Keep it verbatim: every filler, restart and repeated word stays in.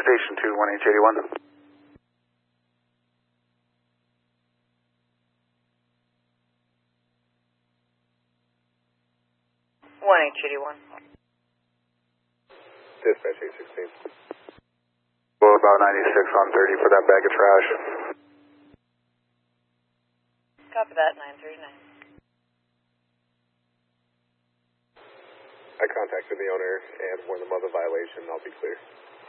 Station two, one H eighty-one. one H eighty-one. Dispatch eight sixteen. Well, about ninety-six on thirty for that bag of trash. Copy that, nine thirty-nine. I contacted the owner and warned them of the violation. I'll be clear.